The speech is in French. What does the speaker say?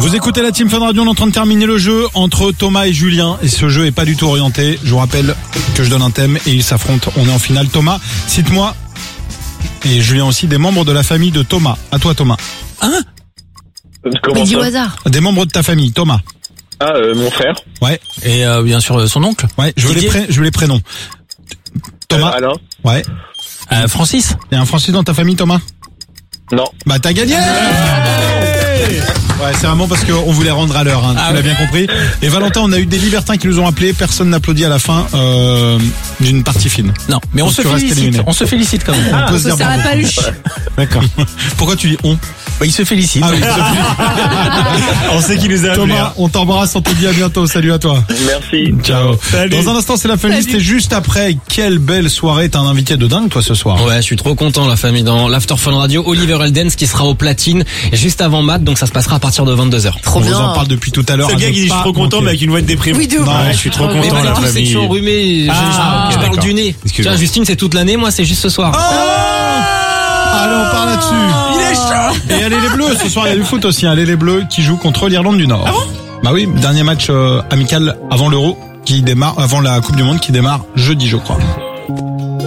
Vous écoutez la Team Fun Radio, on est en train de terminer le jeu entre Thomas et Julien. Et ce jeu est pas du tout orienté. Je vous rappelle que je donne un thème et ils s'affrontent. On est en finale. Thomas, cite-moi, et Julien aussi, des membres de la famille de Thomas. À toi, Thomas. Comment Mais dis ça au hasard. Des membres de ta famille, Thomas. Mon frère. Ouais. Et bien sûr son oncle. Ouais, je veux les prénoms. Thomas. Alain. Ouais. Francis. Il y a un Francis dans ta famille, Thomas? Non. Bah t'as gagné. Ouais, c'est vraiment parce qu'on voulait rendre à l'heure, hein, tu l'as bien compris. Et Valentin, on a eu des libertins qui nous ont appelés, personne n'applaudit à la fin d'une partie fine. Non, mais on Donc se tu restes félicite. éliminé. On se félicite quand même. On peut se dire Ça bravo. n'a pas eu. D'accord. Pourquoi tu dis on? Bah, il se félicite. Ah oui, il se félicite. On sait qui nous a appelés. Thomas, on t'embrasse, on te dit à bientôt. Salut à toi. Merci. Ciao. Salut. Dans un instant, c'est la funlist et juste après, quelle belle soirée. T'as un invité de dingue, toi, ce soir. Ouais, je suis trop content, la famille, dans l'After Fun Radio. Oliver Eldens qui sera au platine juste avant Matt, donc ça se passera à partir de 22h. Trop On bien. vous en parle depuis tout à l'heure. C'est le à gars ne qui dit je suis pas trop content manquer. mais avec une voix de déprime. Oui, de ouf. Non, Ouais, je suis trop Mais content voilà, la tous ceux qui famille. sont enrhumés, je parle d'accord. du nez. Excuse-moi. Tiens, Justine, c'est toute l'année, moi, c'est juste ce soir. Allez, on part là-dessus. Il est chaud. Et allez les Bleus, ce soir il y a du foot aussi. Allez les Bleus qui jouent contre l'Irlande du Nord. Bah oui, dernier match amical avant l'Euro qui démarre, avant la Coupe du Monde qui démarre jeudi, je crois.